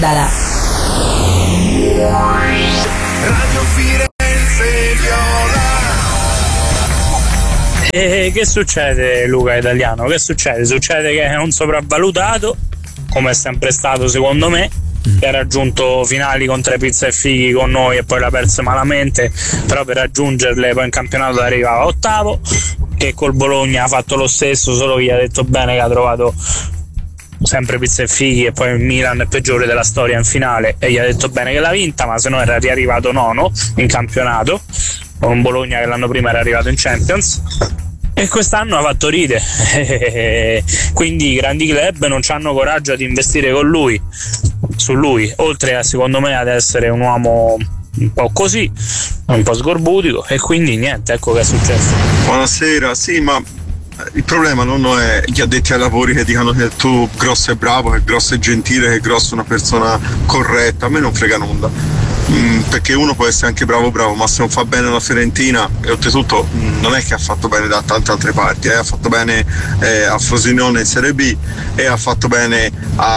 Ricordala. Radio Firenze Viola. E che succede, Luca Italiano? Che succede? Succede che è un sopravvalutato, come è sempre stato secondo me, che ha raggiunto finali con Tre Pizza e Fighi con noi e poi l'ha persa malamente, però per raggiungerle poi in campionato arrivava ottavo, che col Bologna ha fatto lo stesso, solo che gli ha detto bene che ha trovato sempre Pizza e Fighi e poi il Milan è peggiore della storia in finale e gli ha detto bene che l'ha vinta, ma se no era riarrivato nono in campionato con un Bologna che l'anno prima era arrivato in Champions. E quest'anno ha fatto ride, quindi i grandi club non hanno coraggio di investire con lui, su lui, oltre a secondo me ad essere un uomo un po' così, un po' sgorbutico, e quindi niente, ecco che è successo. Buonasera, sì, ma il problema non è gli addetti ai lavori che dicono che tu Grosso è bravo, che Grosso è gentile, che Grosso è una persona corretta, a me non frega nulla. Perché uno può essere anche bravo, ma se non fa bene la Fiorentina, e oltretutto non è che ha fatto bene da tante altre parti, ha fatto bene a Frosinone in Serie B e ha fatto bene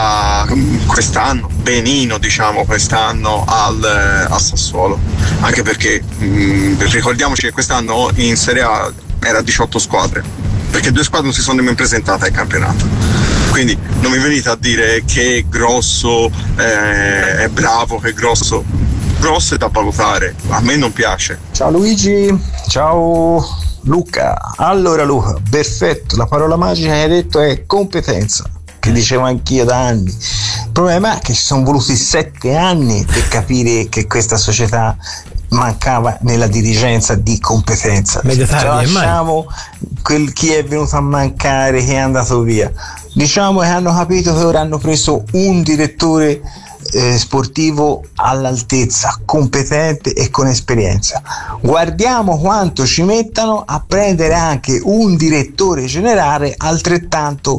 quest'anno, benino diciamo quest'anno al Sassuolo, anche perché ricordiamoci che quest'anno in Serie A era 18 squadre, perché 2 squadre non si sono nemmeno presentate al campionato. Quindi non mi venite a dire che Grosso è bravo, che Grosso è da valutare, a me non piace. Ciao Luigi, ciao Luca. Allora Luca, perfetto, la parola magica che hai detto è competenza, che dicevo anch'io da anni. Il problema è che ci sono voluti 7 anni per capire che questa società mancava nella dirigenza di competenza. Lasciamo chi è venuto a mancare, che è andato via. Diciamo che hanno capito che ora hanno preso un direttore sportivo all'altezza, competente e con esperienza. Guardiamo quanto ci mettano a prendere anche un direttore generale altrettanto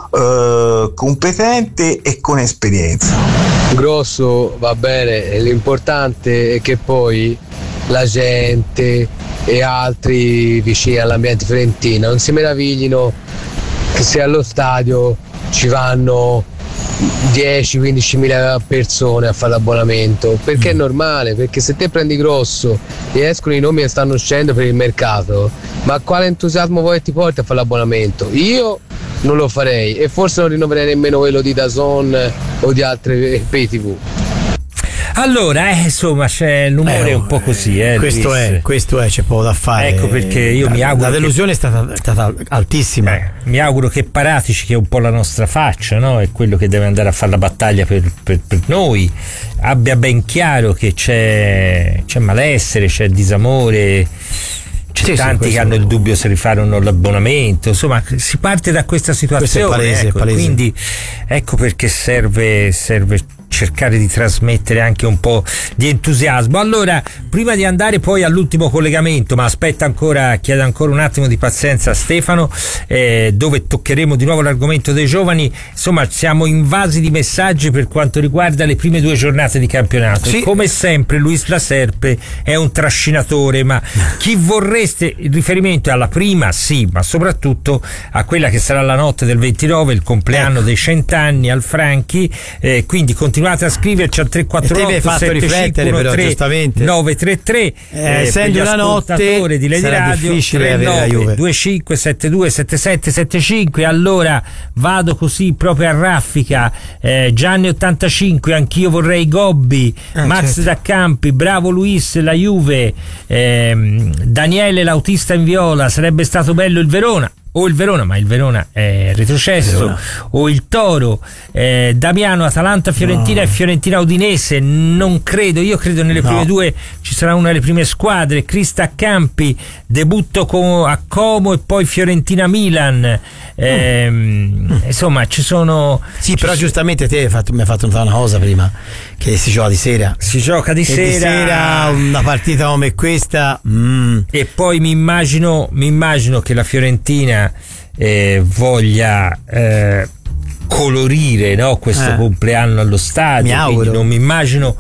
competente e con esperienza. Grosso va bene, l'importante è che poi la gente e altri vicini all'ambiente fiorentino non si meraviglino che se allo stadio ci vanno 10-15 mila persone a fare l'abbonamento, perché è normale, perché se te prendi Grosso e escono i nomi che stanno uscendo per il mercato, ma quale entusiasmo vuoi che ti porti a fare l'abbonamento? Io non lo farei e forse non rinnoverei nemmeno quello di DAZN o di altre pay TV. Allora, insomma, c'è l'umore un po' così, questo è, c'è poco da fare. Ecco perché io mi auguro. La delusione è stata altissima. Mi auguro che Paratici, che è un po' la nostra faccia, no? È quello che deve andare a fare la battaglia per noi, abbia ben chiaro che c'è malessere, c'è disamore. C'è tanti che hanno il dubbio se rifare o non l'abbonamento, insomma si parte da questa situazione. Questo è palese. Quindi ecco perché serve cercare di trasmettere anche un po' di entusiasmo. Allora, prima di andare poi all'ultimo collegamento, ma chiedo ancora un attimo di pazienza a Stefano, dove toccheremo di nuovo l'argomento dei giovani. Insomma, siamo invasi di messaggi per quanto riguarda le prime 2 giornate di campionato. Sì. Come sempre Luis La Serpe è un trascinatore, ma chi vorreste, il riferimento è alla prima, sì, ma soprattutto a quella che sarà la notte del 29, il compleanno dei 100 anni al Franchi, quindi continuate a scriverci al 348 753 933, essendo la notte di Lady sarà Radio, difficile avere la Juve. 25 72 77 75. Allora vado così proprio a raffica. Gianni 85, anch'io vorrei Gobbi. Max da Campi, bravo Luis, la Juve. Daniele l'autista in viola, sarebbe stato bello il Verona, ma il Verona è retrocesso, o il Toro. Damiano, Atalanta Fiorentina e Fiorentina Udinese, non credo, io credo nelle prime 2 ci sarà una delle prime squadre. Crista Campi, debutto a Como e poi Fiorentina Milan. Insomma ci sono però giustamente te mi hai fatto notare una cosa prima, che si gioca di sera, di sera una partita come questa, e poi mi immagino che la Fiorentina voglia colorire, no, questo compleanno allo stadio, quindi non mi immagino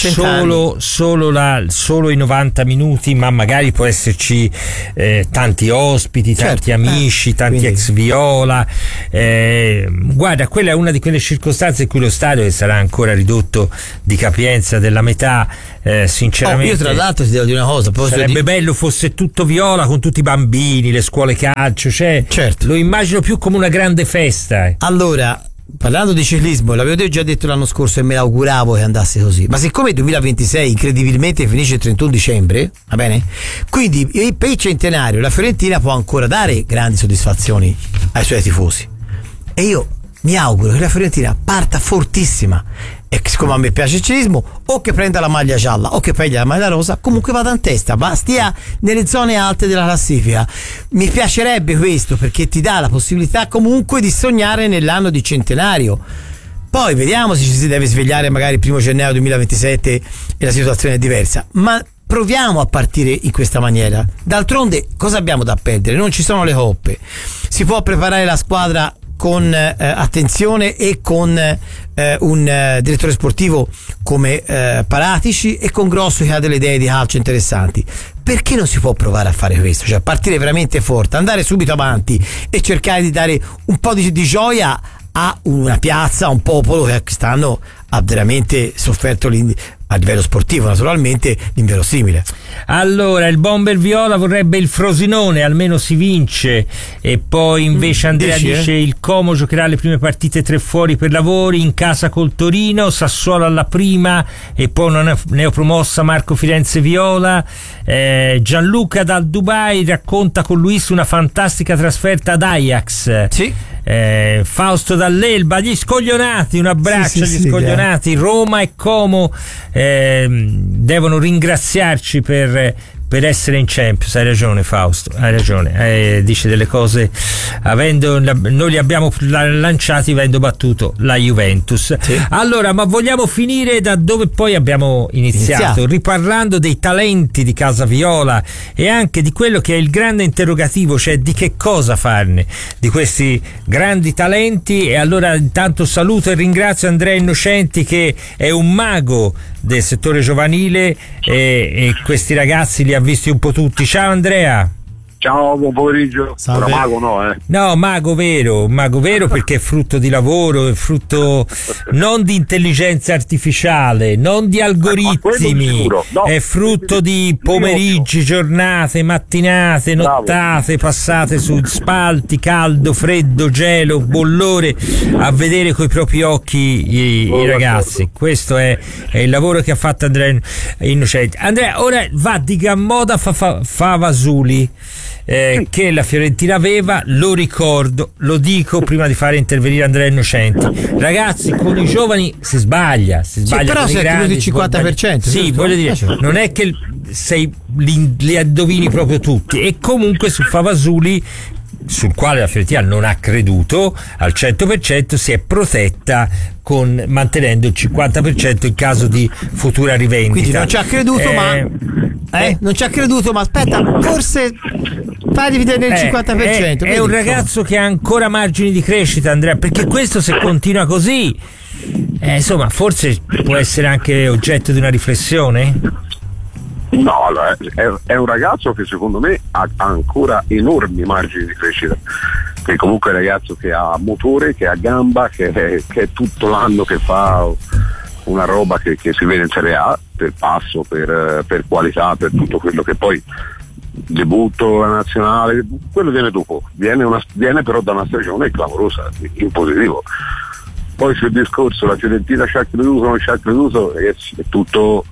solo i 90 minuti, ma magari può esserci tanti ospiti, tanti amici, tanti quindi ex Viola. Guarda, quella è una di quelle circostanze in cui lo stadio, che sarà ancora ridotto di capienza della metà, sinceramente io tra l'altro ti devo dire una cosa, sarebbe bello fosse tutto viola, con tutti i bambini, le scuole calcio, cioè lo immagino più come una grande festa. Allora, parlando di ciclismo, l'avevo già detto l'anno scorso e me l'auguravo che andasse così, ma siccome il 2026 incredibilmente finisce il 31 dicembre, va bene? Quindi per il centenario la Fiorentina può ancora dare grandi soddisfazioni ai suoi tifosi, e io mi auguro che la Fiorentina parta fortissima, e siccome a me piace il ciclismo, o che prenda la maglia gialla o che prenda la maglia rosa, comunque vada in testa, ma stia nelle zone alte della classifica. Mi piacerebbe questo, perché ti dà la possibilità comunque di sognare nell'anno di centenario. Poi vediamo se ci si deve svegliare magari il 1 gennaio 2027 e la situazione è diversa, ma proviamo a partire in questa maniera. D'altronde cosa abbiamo da perdere? Non ci sono le coppe, si può preparare la squadra con attenzione e con un direttore sportivo come Paratici, e con Grosso che ha delle idee di calcio interessanti. Perché non si può provare a fare questo? Cioè partire veramente forte, andare subito avanti e cercare di dare un po' di gioia a una piazza, a un popolo che quest'anno ha veramente sofferto a livello sportivo, naturalmente, l'inverosimile. Allora, il bomber viola vorrebbe il Frosinone, almeno si vince, e poi invece Andrea dice il Como giocherà le prime partite 3 fuori per lavori, in casa col Torino, Sassuolo alla prima e poi una neopromossa Marco Firenze Viola. Gianluca dal Dubai racconta con Luis una fantastica trasferta ad Ajax. Fausto dall'Elba, gli scoglionati, un abbraccio agli scoglionati. Roma e Como devono ringraziarci per essere in Champions. Hai ragione Fausto, hai ragione, dice delle cose, noi li abbiamo lanciati avendo battuto la Juventus. Allora, ma vogliamo finire da dove poi abbiamo iniziato, riparlando dei talenti di Casa Viola e anche di quello che è il grande interrogativo, cioè di che cosa farne di questi grandi talenti. E allora intanto saluto e ringrazio Andrea Innocenti, che è un mago del settore giovanile, e questi ragazzi li ha visti un po' tutti. Ciao Andrea. Ciao, buon pomeriggio. Ora mago no, No, mago vero perché è frutto di lavoro, è frutto non di intelligenza artificiale, non di algoritmi, è frutto di pomeriggi, giornate, mattinate, nottate passate su spalti, caldo, freddo, gelo, bollore, a vedere coi propri occhi i ragazzi. Questo è il lavoro che ha fatto Andrea Innocenti. Andrea, ora va di gran moda Favasuli, che la Fiorentina aveva, lo ricordo, lo dico prima di fare intervenire Andrea Innocenti. Ragazzi, con i giovani si sbaglia però con se i grandi, il 50%. Sì, voglio dire, non è che li addovini proprio tutti. E comunque su Favasuli, sul quale la Fiorentina non ha creduto al 100%, si è protetta mantenendo il 50% in caso di futura rivendita. Quindi non ci ha creduto, non ci ha creduto, ma aspetta, forse fai dividere il 50%. È un ragazzo che ha ancora margini di crescita, Andrea, perché questo, se continua così, insomma, forse può essere anche oggetto di una riflessione. No, allora, è un ragazzo che secondo me ha ancora enormi margini di crescita, che comunque è un ragazzo che ha motore, che ha gamba, che è tutto l'anno che fa una roba che si vede in Serie A, per passo, per qualità, per tutto quello che poi debutto, la nazionale, quello viene dopo, viene però da una stagione clamorosa, in positivo. Poi sul discorso la Fiorentina ci ha creduto, non ci ha creduto, ragazzi, è tutto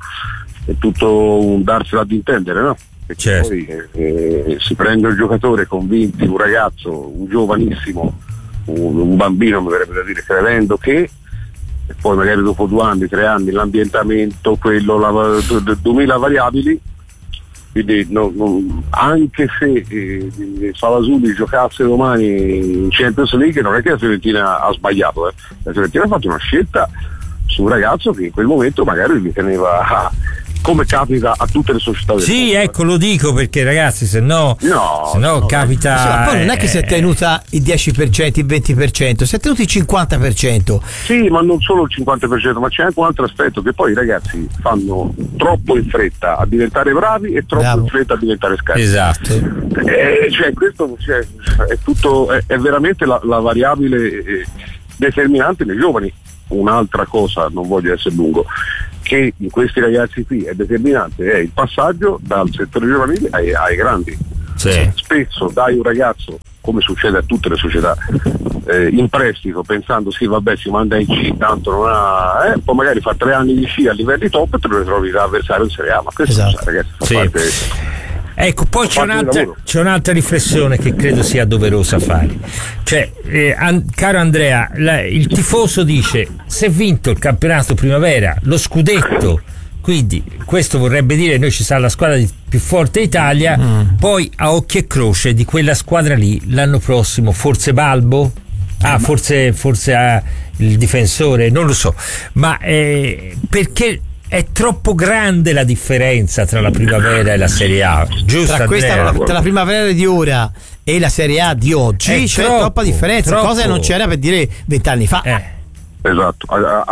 un darsela ad intendere, no? Perché poi si prende un giocatore convinti, un ragazzo, un giovanissimo, un bambino, mi verrebbe da dire, credendo che, e poi magari dopo 2 anni, 3 anni, l'ambientamento, 2000 variabili, quindi anche se Favasuli giocasse domani in Champions League, non è che la Fiorentina ha sbagliato, la Fiorentina ha fatto una scelta su un ragazzo che in quel momento magari riteneva come capita a tutte le società del Sì, mondo. ecco, lo dico perché ragazzi, se no capita. Sì, ma poi non è che si è tenuta il 10%, il 20%, si è tenuto il 50%. Sì, ma non solo il 50%, ma c'è anche un altro aspetto, che poi i ragazzi fanno troppo in fretta a diventare bravi e troppo in fretta a diventare scarsi. Esatto. Cioè, questo è tutto, è veramente la variabile determinante nei giovani. Un'altra cosa, non voglio essere lungo, che in questi ragazzi qui è determinante, è il passaggio dal settore giovanile ai grandi. Sì. Spesso dai un ragazzo, come succede a tutte le società, in prestito pensando sì vabbè si manda in C, tanto non ha, poi magari fa 3 anni di C a livelli top e te lo ritrovi da avversario in Serie A, ma questo ragazzi fa parte. Ecco, poi c'è un'altra riflessione che credo sia doverosa fare. Cioè, caro Andrea, il tifoso dice: si è vinto il campionato primavera, lo scudetto, quindi questo vorrebbe dire noi ci sarà la squadra più forte d'Italia, poi a occhio e croce di quella squadra lì l'anno prossimo forse Balbo? Forse il difensore, non lo so, ma perché è troppo grande la differenza tra la primavera e la Serie A, giusto? Tra la primavera di ora e la Serie A di oggi c'è troppa differenza, cosa che non c'era per dire 20 anni fa. Esatto,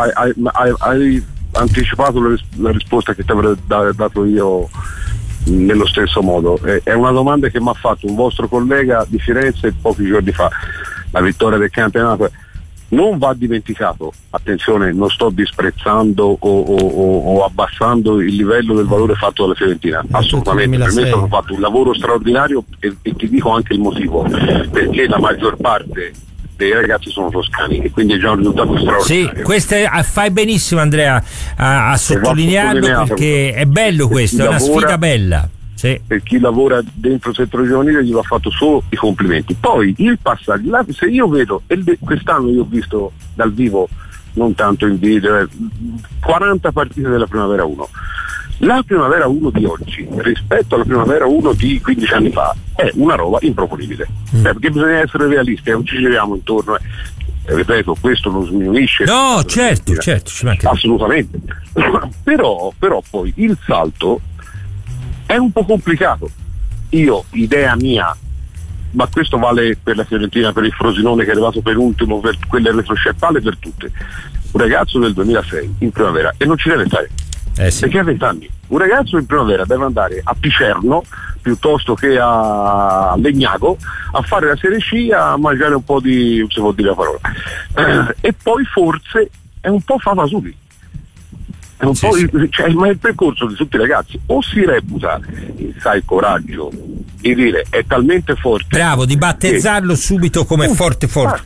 hai anticipato la risposta che ti avrei dato io nello stesso modo. È una domanda che mi ha fatto un vostro collega di Firenze pochi giorni fa. La vittoria del campionato non va dimenticato, attenzione, non sto disprezzando o abbassando il livello del valore fatto dalla Fiorentina, assolutamente, per me hanno fatto un lavoro straordinario e ti dico anche il motivo, perché la maggior parte dei ragazzi sono toscani e quindi è già un risultato straordinario. Sì, fai benissimo Andrea a sottolinearlo, perché è bello questo, è una sfida bella. Sì. Per chi lavora dentro il settore giovanile gli va fatto solo i complimenti. Poi il passaggio, se io vedo, quest'anno io ho visto dal vivo, non tanto in video, 40 partite della Primavera 1. La Primavera 1 di oggi rispetto alla Primavera 1 di 15 anni fa è una roba improponibile, perché bisogna essere realisti, non ci giriamo intorno. Ripeto, questo non sminuisce. No, certo, ci manca. Assolutamente. però poi il salto è un po' complicato. Idea mia, ma questo vale per la Fiorentina, per il Frosinone che è arrivato penultimo, per quelle retrosceppate, per tutte. Un ragazzo del 2006 in primavera, e non ci deve stare, perché ha 20 anni. Un ragazzo in primavera deve andare a Picerno piuttosto che a Legnago a fare la Serie C, a mangiare un po' di, non si può dire la parola, e poi forse è un po' Favasuli. È un po', ma è il percorso di tutti i ragazzi, o si reputa il coraggio di dire è talmente forte, bravo, di battezzarlo subito come forte.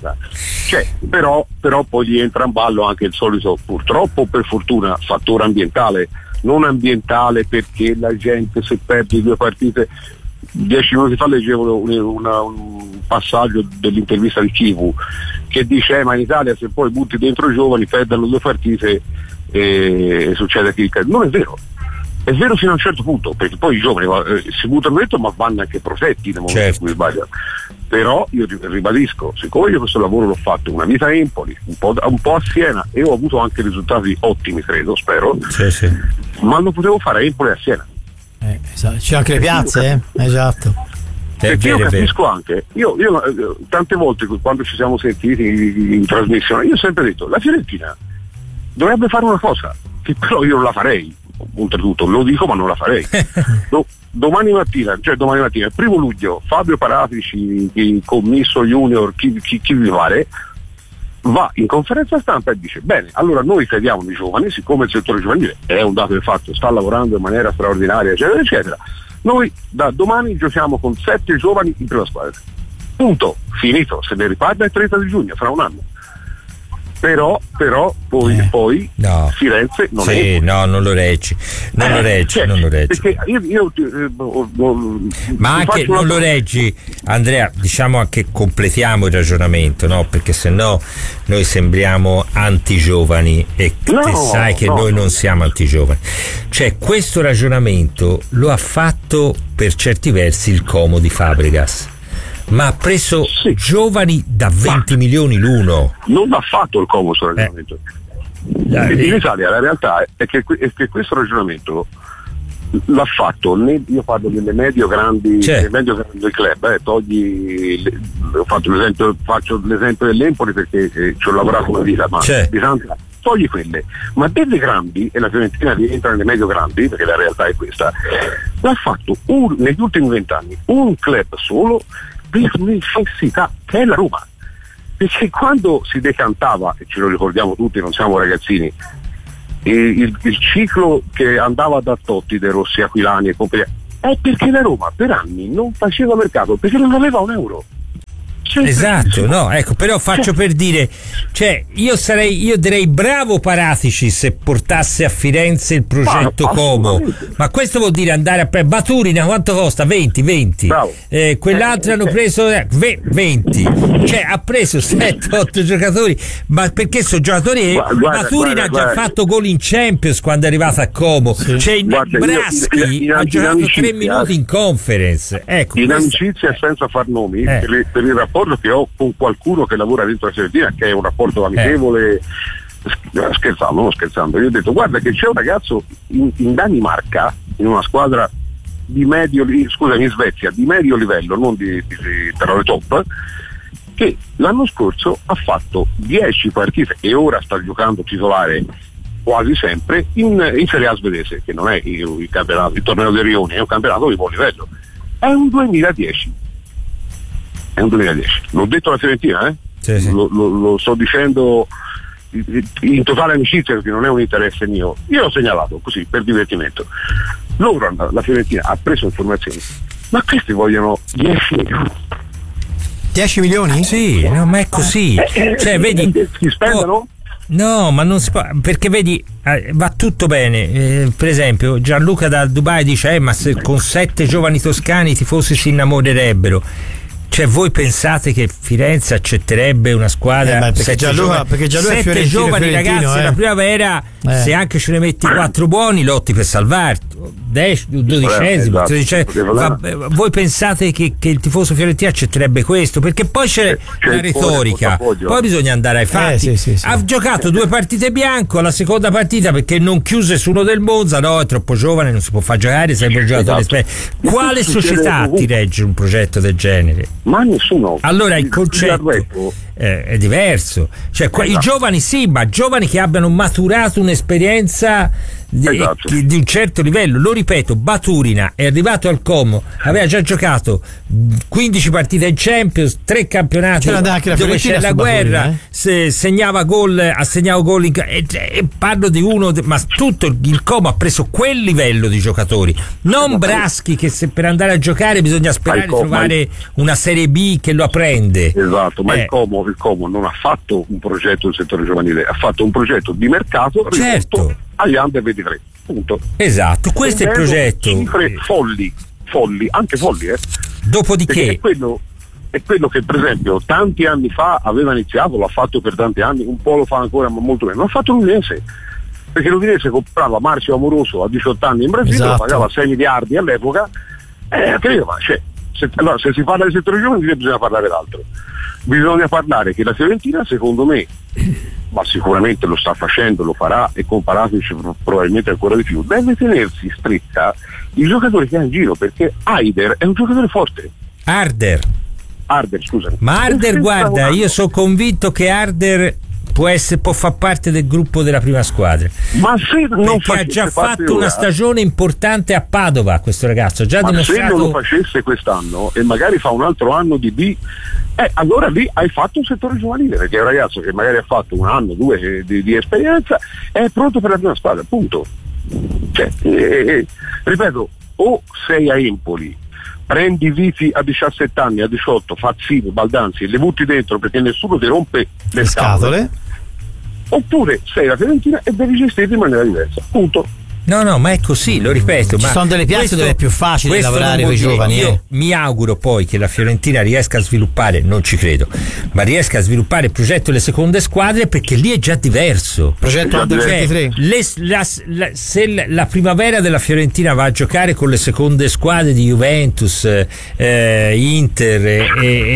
Però poi gli entra in ballo anche il solito, purtroppo per fortuna, fattore ambientale, non ambientale perché la gente se perde 2 partite. 10 minuti fa leggevo un passaggio dell'intervista di Chivu che dice ma in Italia se poi butti dentro i giovani perdono 2 partite e succede che non è vero. È vero fino a un certo punto, perché poi i giovani si buttano dentro ma vanno anche protetti nel momento in cui sbagliano. Però io ribadisco, siccome io questo lavoro l'ho fatto una vita a Empoli, un po' a Siena, e ho avuto anche risultati ottimi, credo, spero, ma lo potevo fare a Empoli e a Siena. Esatto. C'è anche le piazze, esatto. Perché io capisco anche, io tante volte quando ci siamo sentiti in trasmissione, io ho sempre detto la Fiorentina dovrebbe fare una cosa che però io non la farei, oltretutto lo dico ma non la farei. Domani mattina, il 1° luglio, Fabio Paratici, il commisso junior, chi vi pare, va in conferenza stampa e dice bene, allora noi crediamo nei giovani, siccome il settore giovanile è un dato di fatto, sta lavorando in maniera straordinaria, eccetera eccetera, noi da domani giochiamo con 7 giovani in prima squadra, punto, finito, se ne riparla il 30 di giugno, fra un anno. Però poi no. Firenze non è. No, non lo reggi. Perché io ma anche non lo reggi, Andrea, diciamo anche completiamo il ragionamento, no? Perché sennò noi sembriamo antigiovani e sai che noi non siamo antigiovani. Cioè, questo ragionamento lo ha fatto per certi versi il Como di Fabregas, ma ha preso giovani da 20 milioni l'uno. Non ha fatto il Como sul ragionamento. In Italia la realtà è che questo ragionamento l'ha fatto, io parlo delle medio grandi club, faccio l'esempio dell'Empoli perché ci ho lavorato una vita, ma di tanta, togli quelle, ma delle grandi, e la Fiorentina rientra nelle medio grandi perché la realtà è questa, l'ha fatto negli ultimi 20 anni un club solo per necessità, che è la Roma, perché quando si decantava, e ce lo ricordiamo tutti, non siamo ragazzini, il ciclo che andava da Totti, De Rossi, Aquilani e compagnia, è perché la Roma per anni non faceva mercato perché non aveva un euro. Esatto, no, ecco, però faccio per dire, cioè io direi bravo Paratici se portasse a Firenze il progetto Como, ma questo vuol dire andare a prendere Baturina, quanto costa? 20 quell'altro hanno preso 20, cioè ha preso 7-8 giocatori, ma perché sono giocatori Baturina ha già fatto gol in Champions quando è arrivato a Como, cioè Braschi ha giocato 3 minuti in conference, ecco, in amicizia senza far nomi, per il rapporto che ho con qualcuno che lavora dentro la Fiorentina, che è un rapporto amichevole, non scherzando, io ho detto guarda che c'è un ragazzo in Danimarca, in una squadra in Svezia di medio livello, non di terrore top, che l'anno scorso ha fatto 10 partite e ora sta giocando titolare quasi sempre in Serie A svedese, che non è il campionato, il torneo dei Rioni, è un campionato di buon livello, è un 2010. L'ho detto alla Fiorentina, Sì. Lo sto dicendo in totale amicizia perché non è un interesse mio, io l'ho segnalato così per divertimento. Loro, la Fiorentina ha preso informazioni, ma questi vogliono 10 milioni. 10 milioni? Sì, no, ma è così, cioè vedi, si spendono? No, ma non si può, perché vedi, va tutto bene, per esempio Gianluca da Dubai dice ma se con 7 giovani toscani i tifosi si innamorerebbero. Cioè voi pensate che Firenze accetterebbe una squadra perché Gianluca è 7 giovani ragazzi la primavera, se anche ce ne metti 4 buoni lotti per salvarti 12esimo, voi pensate che il tifoso fiorentino accetterebbe questo? Perché poi c'è la retorica, poi bisogna andare ai fatti. Ha giocato 2 partite bianco, alla seconda partita perché non chiuse su uno del Monza, no, è troppo giovane, non si può far giocare, sempre giocato quale società ti regge un progetto del genere? Ma nessuno. Allora il concetto è diverso, cioè i giovani sì, ma giovani che abbiano maturato un'esperienza di un certo livello. Lo ripeto, Baturina è arrivato al Como, aveva già giocato 15 partite in Champions, 3 campionati dove c'è la guerra, segnava gol, ha segnato gol e parlo di uno, ma tutto il Como ha preso quel livello di giocatori, non Braschi che se per andare a giocare bisogna sperare di trovare una Serie B che lo apprende. Esatto, ma il Como non ha fatto un progetto del settore giovanile, ha fatto un progetto di mercato agli under 23, punto. Esatto, questo è il progetto. Cifre folli, anche folli, Dopodiché è quello che per esempio tanti anni fa aveva iniziato, l'ha fatto per tanti anni, un po' lo fa ancora ma molto meno, l'ha fatto l'Udinese, perché l'Udinese comprava Marcio Amoroso a 18 anni in Brasile, lo pagava 6 miliardi all'epoca, se si parla del settore giovanile bisogna parlare d'altro, bisogna parlare che la Fiorentina secondo me, ma sicuramente lo sta facendo, lo farà e con Paratici probabilmente ancora di più, deve tenersi stretta i giocatori che ha in giro, perché Haider è un giocatore forte. Arder, scusami. Ma Arder, guarda, io sono convinto che Arder può far parte del gruppo della prima squadra, ma se non perché ha già fatto una stagione importante a Padova questo ragazzo, ha già dimostrato. Se non lo facesse quest'anno e magari fa un altro anno di B, allora lì hai fatto un settore giovanile, perché è un ragazzo che magari ha fatto 1 anno, 2 di esperienza, è pronto per la prima squadra, punto. Ripeto, o sei a Empoli, prendi Viti a 17 anni, a 18, Fazzini, Baldanzi, le butti dentro perché nessuno ti rompe le scatole, oppure sei la Fiorentina e devi gestirti in maniera diversa, punto. No, ma è così, lo ripeto. Ci sono delle piazze dove è più facile lavorare con i giovani. Io mi auguro poi che la Fiorentina riesca a sviluppare, non ci credo, ma riesca a sviluppare il progetto delle seconde squadre, perché lì è già diverso. Progetto Under 23. Se la primavera della Fiorentina va a giocare con le seconde squadre di Juventus, Inter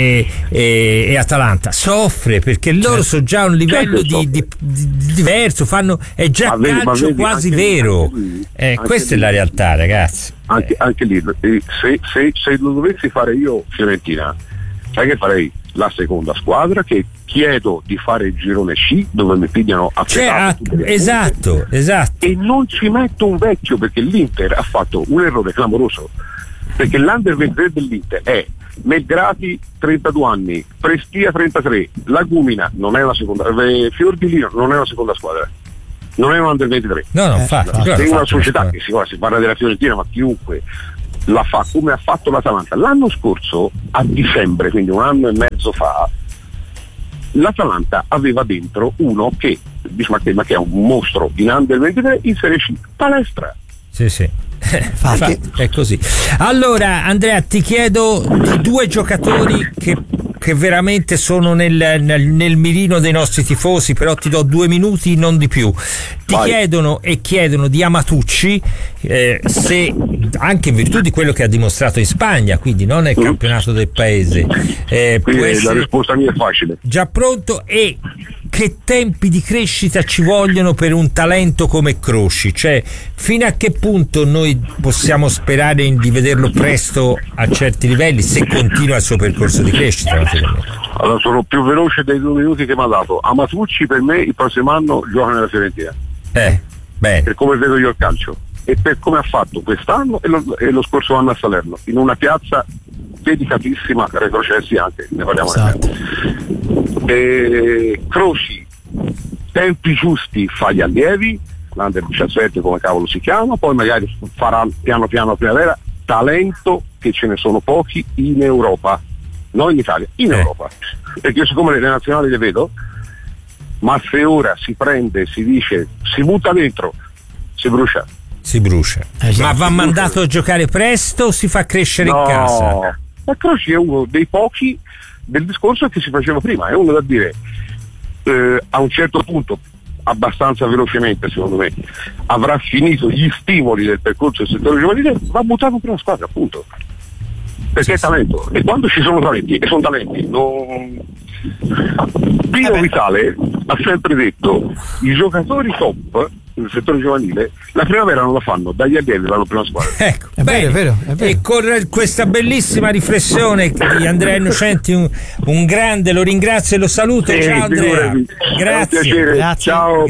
e Atalanta, soffre, perché loro sono già a un livello di diverso, è già calcio quasi vero. Questa è la realtà, ragazzi. Anche lì, se lo dovessi fare io Fiorentina, sai che farei? La seconda squadra, che chiedo di fare il girone C, dove mi pigliano esatto. E non ci metto un vecchio, perché l'Inter ha fatto un errore clamoroso, perché l'Under 23 dell'Inter è Melgrati 32 anni, Prestia 33, Lagumina non è una seconda, Fiordilino non è una seconda squadra, non è un Under 23. No, infatti. È una società che si parla della Fiorentina, ma chiunque la fa come ha fatto l'Atalanta. L'anno scorso, a dicembre, quindi un anno e mezzo fa, l'Atalanta aveva dentro uno che, ma che è un mostro in Under 23 in Serie C, Palestra. Sì. Infatti è così. Allora, Andrea, ti chiedo di due giocatori che veramente sono nel mirino dei nostri tifosi, però ti do 2 minuti, non di più. Chiedono di Amatucci, se anche in virtù di quello che ha dimostrato in Spagna, quindi non nel campionato del paese, quindi la risposta mia è facile. Già pronto, e che tempi di crescita ci vogliono per un talento come Crosci? Cioè, fino a che punto noi possiamo sperare di vederlo presto a certi livelli, se continua il suo percorso di crescita? Allora, sono più veloce dei 2 minuti che mi ha dato. Amatucci per me il prossimo anno gioca nella Fiorentina, bene, per come vedo io il calcio e per come ha fatto quest'anno e lo scorso anno a Salerno, in una piazza dedicatissima, retrocessi anche, ne parliamo. Esatto. Crosci, tempi giusti fa gli allievi, l'Under 17 come cavolo si chiama, poi magari farà piano piano primavera. Talento che ce ne sono pochi in Europa, non in Italia, in Europa, perché io siccome le nazionali le vedo, ma se ora si prende, si dice, si butta dentro, si brucia. Ma va mandato a giocare presto o si fa crescere in casa? Ma Crosci è uno dei pochi del discorso che si faceva prima, è uno da dire a un certo punto, abbastanza velocemente secondo me, avrà finito gli stimoli del percorso del settore giovanile, va buttato per la squadra, appunto, perché è talento, e quando ci sono talenti, e sono talenti, Pino Vitale ha sempre detto: i giocatori top nel settore giovanile la primavera non la fanno, dagli allievi vanno per la squadra. Ecco, è vero. E con questa bellissima riflessione di Andrea Innocenti, un grande, lo ringrazio e lo saluto. Ciao Andrea, grazie. Ciao.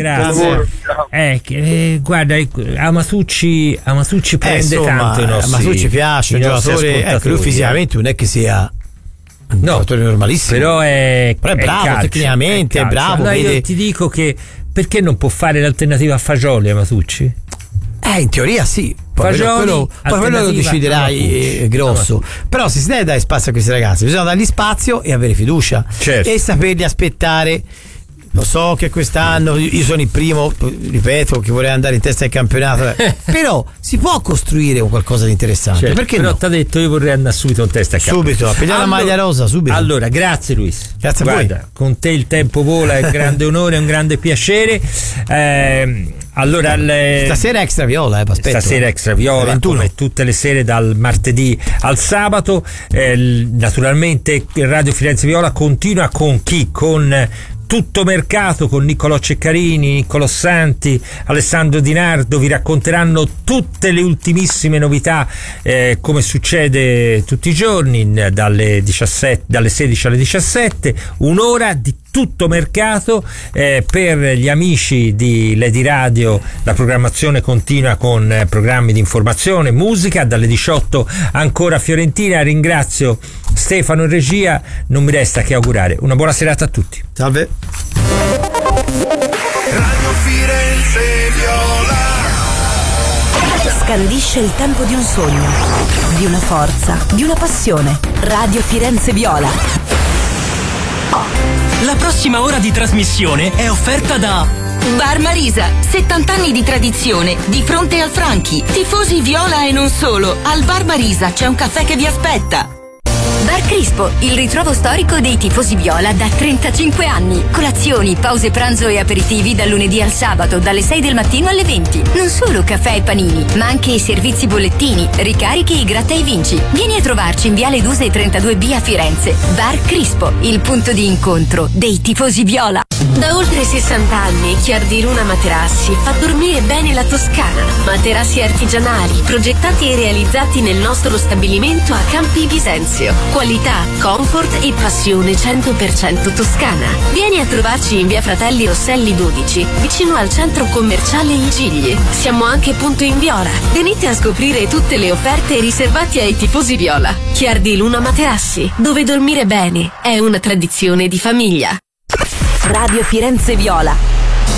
Guarda, Amatucci prende tanto i nostri. Amatucci piace, un giocatore, lui fisicamente non è che sia un giocatore normalissimo, però è bravo calcio, tecnicamente, è bravo. No, io ti dico che perché non può fare l'alternativa a Fagioli, Amatucci? In teoria sì, poi quello lo deciderai grosso. Però se si deve dare spazio a questi ragazzi, bisogna dargli spazio e avere fiducia, e saperli aspettare. Lo so che quest'anno io sono il primo, ripeto, che vorrei andare in testa al campionato, però si può costruire qualcosa di interessante, perché però no? ti ha detto io vorrei andare subito in testa al campionato, subito, a pigliare la maglia rosa subito. Allora, grazie Luis, grazie a voi. Con te il tempo vola, è un grande onore, è un grande piacere. Allora, stasera extra viola, stasera extra viola, come tutte le sere dal martedì al sabato. Naturalmente Radio Firenze Viola continua con chi? Con Tutto Mercato, con Niccolò Ceccarini, Niccolò Santi, Alessandro Di Nardo. Vi racconteranno tutte le ultimissime novità, come succede tutti i giorni, dalle 16 alle 17, un'ora di Tutto Mercato. Per gli amici di Lady Radio la programmazione continua con programmi di informazione, musica, dalle 18 ancora Fiorentina. Ringrazio Stefano in regia, non mi resta che augurare una buona serata a tutti. Salve. Radio Firenze Viola scandisce il tempo di un sogno, di una forza, di una passione. Radio Firenze Viola. La prossima ora di trasmissione è offerta da Bar Marisa, 70 anni di tradizione, di fronte al Franchi. Tifosi viola e non solo. Al Bar Marisa c'è un caffè che vi aspetta. Bar Crispo, il ritrovo storico dei tifosi viola da 35 anni. Colazioni, pause pranzo e aperitivi dal lunedì al sabato, dalle 6 del mattino alle 20. Non solo caffè e panini, ma anche i servizi bollettini, ricarichi, gratta e vinci. Vieni a trovarci in Viale Duse 32B a Firenze. Bar Crispo, il punto di incontro dei tifosi viola. Da oltre 60 anni Chiardi Luna Materassi fa dormire bene la Toscana. Materassi artigianali, progettati e realizzati nel nostro stabilimento a Campi Bisenzio. Qualità, comfort e passione 100% toscana. Vieni a trovarci in via Fratelli Rosselli 12, vicino al centro commerciale Il Gigli. Siamo anche punto in Viola. Venite a scoprire tutte le offerte riservate ai tifosi viola. Chiardi Luna Materassi, dove dormire bene è una tradizione di famiglia. Radio Firenze Viola.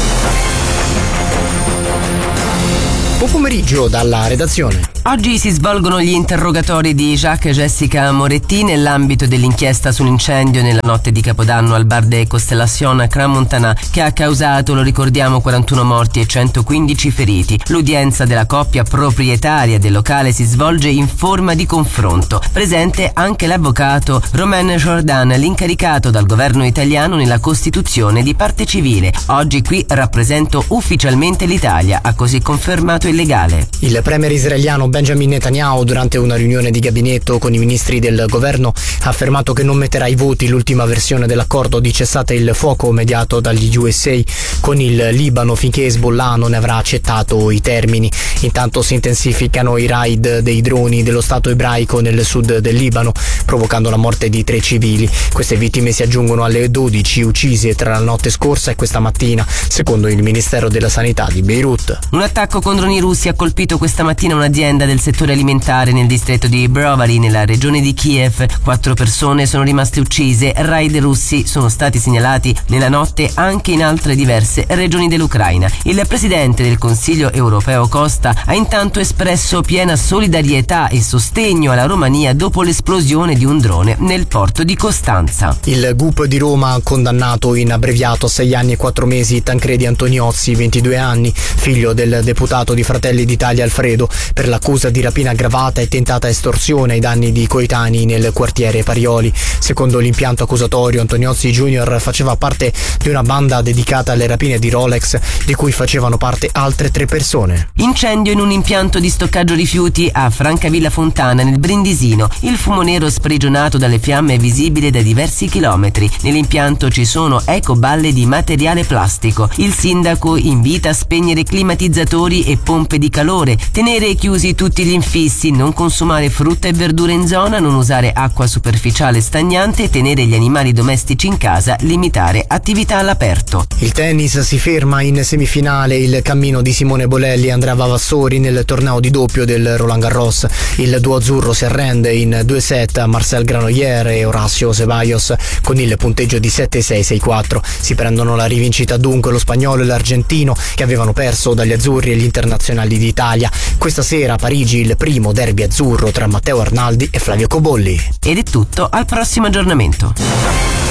Buon pomeriggio dalla redazione. Oggi si svolgono gli interrogatori di Jacques e Jessica Moretti nell'ambito dell'inchiesta sull'incendio nella notte di Capodanno al bar de Constellation a Crans-Montana, che ha causato, lo ricordiamo, 41 morti e 115 feriti. L'udienza della coppia proprietaria del locale si svolge in forma di confronto. Presente anche l'avvocato Romain Jordan, l'incaricato dal governo italiano nella costituzione di parte civile. Oggi qui rappresento ufficialmente l'Italia, ha così confermato il legale. Il premier israeliano Benjamin Netanyahu, durante una riunione di gabinetto con i ministri del governo, ha affermato che non metterà ai voti l'ultima versione dell'accordo di cessate il fuoco mediato dagli USA con il Libano finché Hezbollah non ne avrà accettato i termini. Intanto si intensificano i raid dei droni dello Stato ebraico nel sud del Libano, provocando la morte di 3 civili. Queste vittime si aggiungono alle 12 uccise tra la notte scorsa e questa mattina, secondo il Ministero della Sanità di Beirut. Un attacco con droni russi ha colpito questa mattina un'azienda del settore alimentare nel distretto di Brovary, nella regione di Kiev. 4 persone sono rimaste uccise. Raid russi sono stati segnalati nella notte anche in altre diverse regioni dell'Ucraina. Il presidente del Consiglio europeo Costa ha intanto espresso piena solidarietà e sostegno alla Romania dopo l'esplosione di un drone nel porto di Costanza. Il GUP di Roma ha condannato in abbreviato a 6 anni e 4 mesi Tancredi Antoniozzi, 22 anni, figlio del deputato di Fratelli d'Italia Alfredo, per l'accusa di rapina aggravata e tentata estorsione ai danni di coetanei nel quartiere Parioli. Secondo l'impianto accusatorio, Antoniozzi Jr. faceva parte di una banda dedicata alle rapine di Rolex, di cui facevano parte altre 3 persone. Incendio in un impianto di stoccaggio rifiuti a Francavilla Fontana, nel Brindisino. Il fumo nero sprigionato dalle fiamme è visibile da diversi chilometri. Nell'impianto ci sono ecoballe di materiale plastico. Il sindaco invita a spegnere climatizzatori e pompe di calore, tenere chiusi tutti gli infissi, non consumare frutta e verdura in zona, non usare acqua superficiale stagnante, tenere gli animali domestici in casa, limitare attività all'aperto. Il tennis si ferma in semifinale il cammino di Simone Bolelli e Andrea Vavassori nel torneo di doppio del Roland Garros. Il duo azzurro si arrende in 2 set a Marcel Granollers e Horacio Ceballos con il punteggio di 7-6-6-4. Si prendono la rivincita dunque lo spagnolo e l'argentino, che avevano perso dagli azzurri e gli internazionali d'Italia. Questa sera a Parigi il primo derby azzurro tra Matteo Arnaldi e Flavio Cobolli. Ed è tutto, al prossimo aggiornamento.